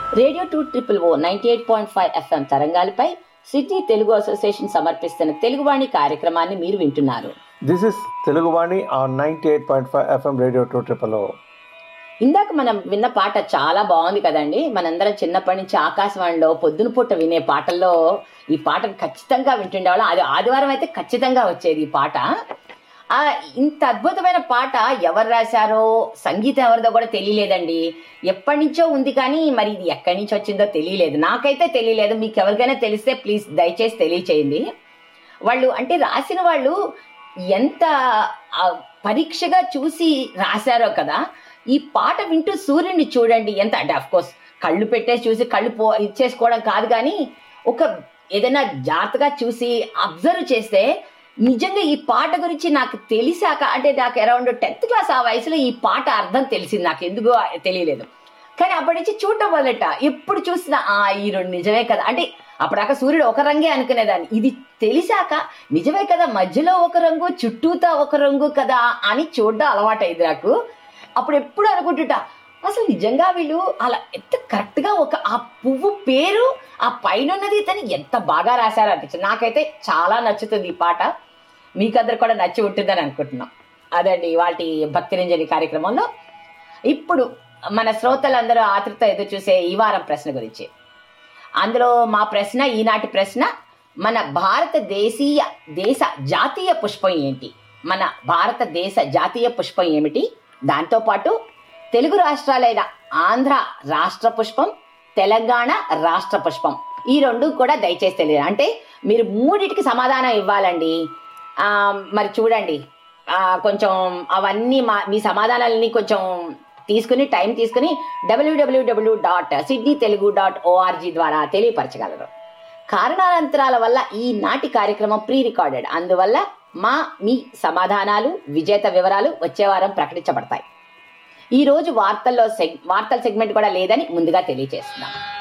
Radio 2OOO 98.5 FM తరంగాలపై city Telugu association సమర్పిస్తున్న తెలుగువాణి కార్యక్రమాన్ని మీరు వింటున్నారు. This is Teluguvani on 98.5 FM radio 2OOO. ఇందాక మనం విన్న పాట చాలా బాగుంది కదండి. మనందరం చిన్నప్పటి నుంచి ఆకాశవాణిలో పొద్దున పూట వినే పాటల్లో ఈ పాటను ఖచ్చితంగా వింటుండేవాళ్ళం. అది ఆదివారం అయితే ఖచ్చితంగా వచ్చేది ఈ పాట. ఇంత అద్భుతమైన పాట ఎవరు రాశారో, సంగీతం ఎవరిదో కూడా తెలియలేదండి. ఎప్పటి నుంచో ఉంది కానీ మరి ఇది ఎక్కడి నుంచి వచ్చిందో తెలియలేదు. నాకైతే తెలియలేదు. మీకు ఎవరికైనా తెలిస్తే ప్లీజ్ దయచేసి తెలియచేయండి. వాళ్ళు అంటే రాసిన వాళ్ళు ఎంత పరీక్షగా చూసి రాశారో కదా. ఈ పాట వింటూ సూర్యుడిని చూడండి ఎంత, అంటే అఫ్కోర్స్ కళ్ళు పెట్టేసి చూసి కళ్ళు ఇచ్చేసుకోవడం కాదు, కానీ ఒక ఏదైనా జాగ్రత్తగా చూసి అబ్జర్వ్ చేస్తే నిజంగా ఈ పాట గురించి నాకు తెలిసాక, అంటే నాకు అరౌండ్ 10th క్లాస్ ఆ వయసులో ఈ పాట అర్థం తెలిసింది. నాకు ఎందుకో తెలియలేదు, కానీ అప్పటి నుంచి చూడటం వల్లట ఎప్పుడు చూసినా ఈ రెండు నిజమే కదా. అంటే అప్పటిదాకా సూర్యుడు ఒక రంగే అనుకునేదాన్ని. ఇది తెలిసాక నిజమే కదా, మధ్యలో ఒక రంగు చుట్టూతా ఒక రంగు కదా అని చూడడం అలవాటైంది నాకు. అప్పుడు ఎప్పుడు అనుకుంటుట అసలు నిజంగా వీళ్ళు అలా ఎంత కరెక్ట్గా ఆ పువ్వు పేరు ఆ పైన ఉన్నది తను ఎంత బాగా రాశారు అనిపించింది. నాకైతే చాలా నచ్చుతుంది ఈ పాట. మీకందరు కూడా నచ్చి ఉంటుందని అనుకుంటున్నాం. అదండి వాటి భక్తి రంజని కార్యక్రమంలో. ఇప్పుడు మన శ్రోతలందరూ ఆతృత ఎదురు చూసే ఈ వారం ప్రశ్న గురించి. అందులో మా ప్రశ్న, ఈనాటి ప్రశ్న, మన దేశ జాతీయ పుష్పం ఏంటి? మన భారతదేశ జాతీయ పుష్పం ఏమిటి? దాంతోపాటు తెలుగు రాష్ట్రాలైన ఆంధ్ర రాష్ట్ర పుష్పం, తెలంగాణ రాష్ట్ర పుష్పం, ఈ రెండు కూడా దయచేసి తెలియదు. అంటే మీరు మూడింటికి సమాధానం ఇవ్వాలండి. మరి చూడండి, కొంచెం అవన్నీ మీ సమాధానాలని కొంచెం టైం తీసుకుని www.sydneytelugu.org ద్వారా తెలియపరచగలరు. కారణాంతరాల వల్ల ఈనాటి కార్యక్రమం ప్రీ రికార్డెడ్, అందువల్ల మీ సమాధానాలు, విజేత వివరాలు వచ్చే వారం ప్రకటించబడతాయి. ఈ రోజు వార్తల సెగ్మెంట్ కూడా లేదని ముందుగా తెలియజేస్తున్నాం.